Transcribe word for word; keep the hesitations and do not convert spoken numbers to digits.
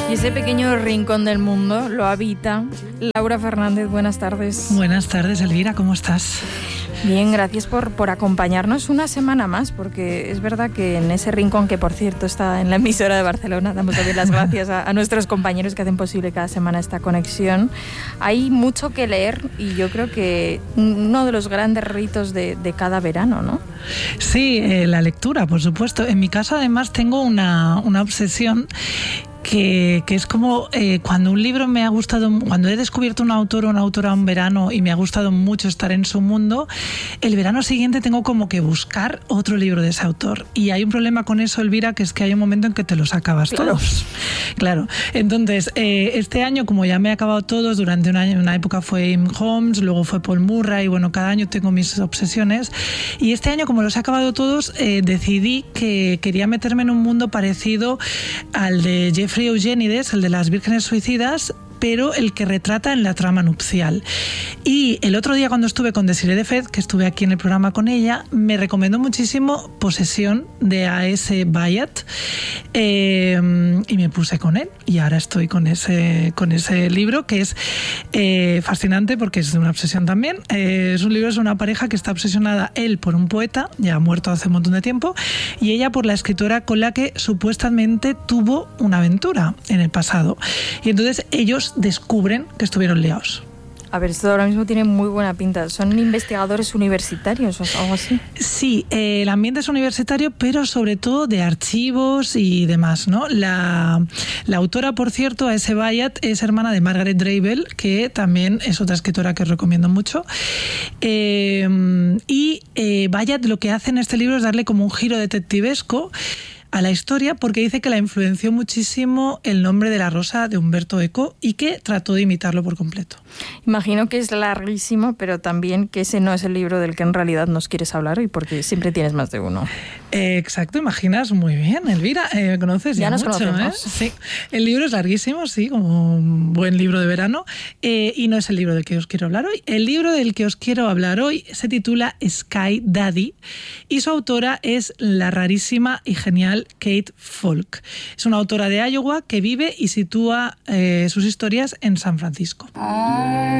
Y ese pequeño rincón del mundo lo habita Laura Fernández. Buenas tardes. Buenas tardes, Elvira, ¿cómo estás? Bien, gracias por, por acompañarnos una semana más, porque es verdad que en ese rincón, que por cierto está en la emisora de Barcelona, damos también las gracias a, a nuestros compañeros que hacen posible cada semana esta conexión, hay mucho que leer y yo creo que uno de los grandes ritos de, de cada verano, ¿no? Sí, eh, la lectura, por supuesto. En mi casa además tengo una, una obsesión Que, que es como eh, cuando un libro me ha gustado, cuando he descubierto un autor o una autora un verano y me ha gustado mucho estar en su mundo, el verano siguiente tengo como que buscar otro libro de ese autor. Y hay un problema con eso, Elvira, que es que hay un momento en que te los acabas claro. todos. Claro. Entonces, eh, este año, como ya me he acabado todos, durante un año, una época fue Im Holmes, luego fue Paul Murray, bueno, cada año tengo mis obsesiones. Y este año, como los he acabado todos, eh, decidí que quería meterme en un mundo parecido al de Jeffrey Eugenides, el de las vírgenes suicidas, pero el que retrata en la trama nupcial. Y el otro día, cuando estuve con Desiree Defez, que estuve aquí en el programa con ella, me recomendó muchísimo Posesión de A S Byatt, eh, y me puse con él y ahora estoy con ese, con ese libro, que es eh, fascinante porque es de una obsesión también. Eh, es un libro, es una pareja que está obsesionada, él por un poeta, ya muerto hace un montón de tiempo, y ella por la escritora con la que supuestamente tuvo una aventura en el pasado. Y entonces ellos descubren que estuvieron liados. A ver, esto ahora mismo tiene muy buena pinta. ¿Son investigadores universitarios o algo así? Sí, eh, el ambiente es universitario, pero sobre todo de archivos y demás, ¿no? La, la autora, por cierto, A S Byatt, es hermana de Margaret Drabel, que también es otra escritora que os recomiendo mucho. Eh, y eh, Byatt lo que hace en este libro es darle como un giro detectivesco a la historia, porque dice que la influenció muchísimo El nombre de la rosa de Umberto Eco y que trató de imitarlo por completo. Imagino que es larguísimo, pero también que ese no es el libro del que en realidad nos quieres hablar, y porque siempre tienes más de uno. Eh, exacto, imaginas muy bien, Elvira, eh, me conoces ya, ya nos mucho, conocemos. ¿eh? Sí, el libro es larguísimo, sí, como un buen libro de verano, eh, y no es el libro del que os quiero hablar hoy. El libro del que os quiero hablar hoy se titula Sky Daddy y su autora es la rarísima y genial Kate Falk. Es una autora de Iowa que vive y sitúa eh, sus historias en San Francisco.